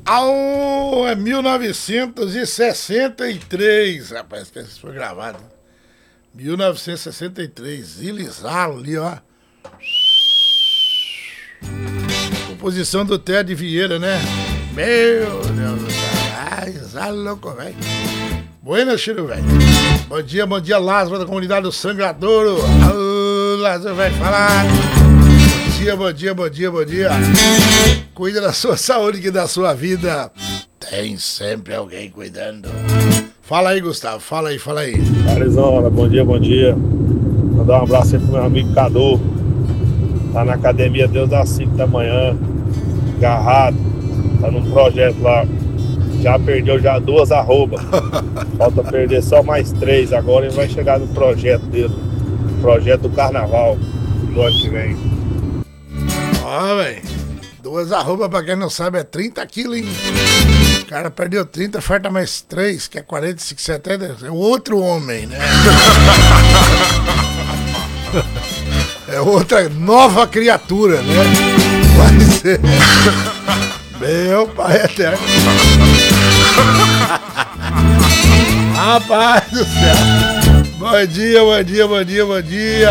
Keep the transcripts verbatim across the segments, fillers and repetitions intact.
Au, é mil novecentos e sessenta e três, rapaz, que isso foi gravado. mil novecentos e sessenta e três, Ilizalo ali, ó. Composição do Ted Vieira, né? Meu Deus do céu. Ai, Ilizalo louco, velho. Buenas, Chiro, velho. Bom dia, bom dia, Lázaro da comunidade do Sangradouro. Alô, Lázaro vai falar. Bom dia, bom dia, bom dia, bom dia. Cuida da sua saúde e da sua vida. Tem sempre alguém cuidando. Fala aí, Gustavo, fala aí, fala aí. Arizona, bom dia, bom dia. Mandar um abraço aí pro meu amigo Cadu. Tá na academia desde as cinco da manhã, agarrado. Tá num projeto lá. Já perdeu já duas arrobas. Falta perder só mais três. Agora ele vai chegar no projeto dele. Projeto do carnaval do ano que vem. Ó, velho. Duas arrobas, pra quem não sabe, é trinta quilos, hein? O cara perdeu trinta, falta mais três, que é quarenta e cinco, setenta. É outro homem, né? É outra nova criatura, né? Vai ser. Meu pai eterno. Rapaz do céu. Bom dia, bom dia, bom dia, bom dia.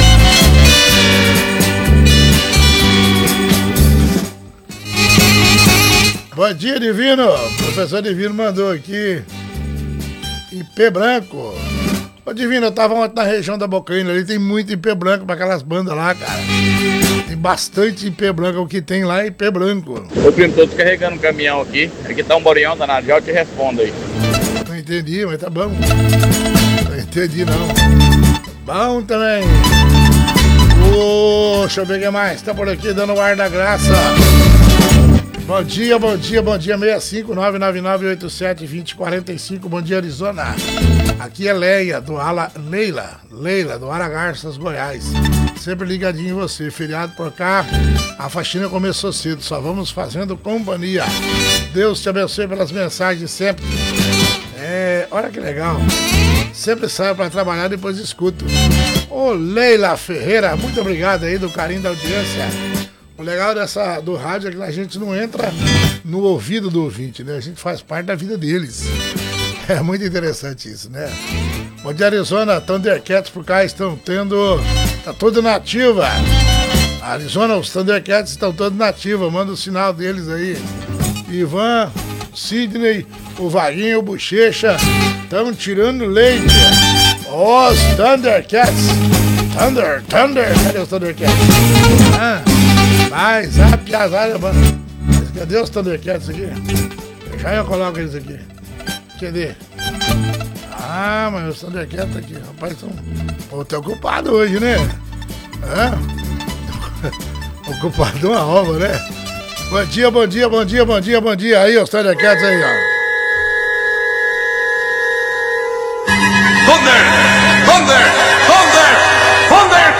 Bom dia, Divino. O professor Divino mandou aqui. I P branco. Ô, Divino, eu tava ontem na região da Bocaina ali, tem muito I P branco pra aquelas bandas lá, cara. Tem bastante I P branco, o que tem lá é I P branco. Ô, primo, tô descarregando um caminhão aqui. Aqui tá um boreão danado, já eu te respondo aí. Não entendi, mas tá bom. Não entendi, não. Bom também. Ô, deixa eu ver o que mais. Tá por aqui dando o ar da graça. Bom dia, bom dia, bom dia, seis cinco nove nove nove oito sete dois zero quatro cinco, bom dia, Arizona. Aqui é Leia, do Ala, Leila, Leila, do Aragarças, Goiás. Sempre ligadinho em você, feriado por cá, a faxina começou cedo, só vamos fazendo companhia. Deus te abençoe pelas mensagens sempre. É, olha que legal. Sempre saio para trabalhar, depois escuto. Ô, Leila Ferreira, muito obrigado aí do carinho da audiência. O legal dessa, do rádio é que a gente não entra no ouvido do ouvinte, né? A gente faz parte da vida deles. É muito interessante isso, né? Bom dia, Arizona. Thundercats por cá estão tendo... Tá tudo nativa. Arizona, os Thundercats estão todos nativa. Manda o sinal deles aí. Ivan, Sidney, o Vaguinho, o Bochecha. Estão tirando leite. Os Thundercats. Thunder, Thunder. Cadê os Thundercats? Ah... Mas a piazada, mano. Cadê os Thundercats aqui? Já eu coloco eles aqui. Cadê? Ah, mas os Thundercats aqui, rapaz, são. Pô, tá ocupado hoje, né? Hã? Ocupado de uma roupa, né? Bom dia, bom dia, bom dia, bom dia, bom dia. Aí, os Thundercats aí, ó. Thunder! Thunder!